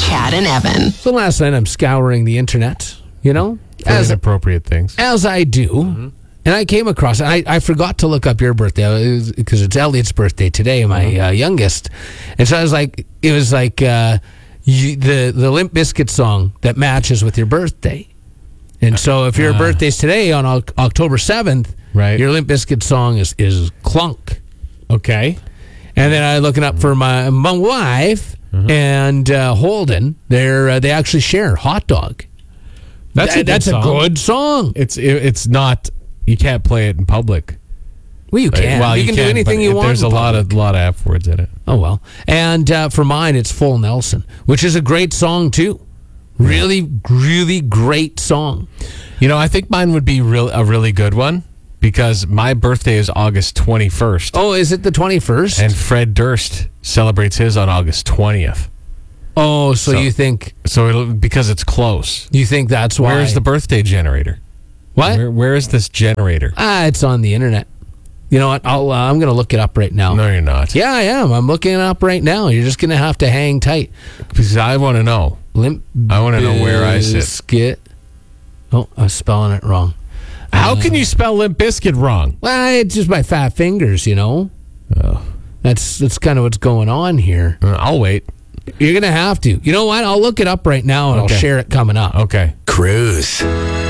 Chad and Evan. So last night I'm scouring the internet, As appropriate things. as I do. And I came across, I forgot to look up your birthday because it's Elliot's birthday today, my youngest. And so I was like, it was like the Limp Bizkit song that matches with your birthday. And so if your birthday's today on October 7th, Right. your Limp Bizkit song is Clunk. Okay. And then I looking up for my wife and Holden. They actually share Hot Dog. That's a good song. It's not. You can't play it in public. Well, you can. Well, you can do anything but you want. There's a lot of F words in it. Oh well. And for mine, it's Full Nelson, which is a great song too. Really, really great song. I think mine would be a really good one because my birthday is August 21st. Oh, is it the 21st? And Fred Durst celebrates his on August 20th. Oh, so you think because it's close. You think that's why? Where's the birthday generator? What? Where is this generator? It's on the internet. You know what? I'm going to look it up right now. No, you're not. Yeah, I am. I'm looking it up right now. You're just going to have to hang tight. Because I want to know. I want to know where I sit. Bizkit. Oh, I was spelling it wrong. How can you spell Limp Bizkit wrong? Well, it's just my fat fingers, Oh. That's kind of what's going on here. I'll wait. You're going to have to. You know what? I'll look it up right now and I'll share it coming up. Okay. Cruise.